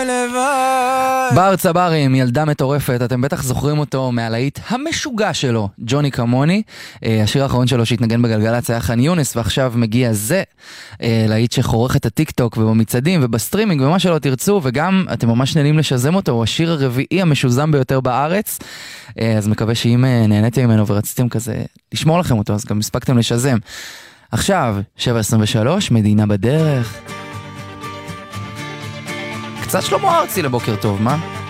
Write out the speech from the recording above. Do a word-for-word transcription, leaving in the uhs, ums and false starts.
לבד. בר צברי עם ילדה מטורפת, אתם בטח זוכרים אותו מהלהיט המשוגע שלו, ג'וני כמוני. השיר האחרון שלו שהתנגן בגלגלצ היה חן יונס, ועכשיו מגיע זה, להיט שחורך את הטיק טוק ובמצעדים ובסטרימינג ומה שלא תרצו, וגם אתם ממש נהנים לשזם אותו, הוא השיר הרביעי המשוזם ביותר בארץ. אז מקווה שאם נהניתם ממנו ורציתם כזה לשמור לכם אותו, אז גם הספקתם לשזם. עכשיו, שבע עשרים ושלוש, מדינה בדרך. קצת שלמה ארצי לבוקר טוב, מה?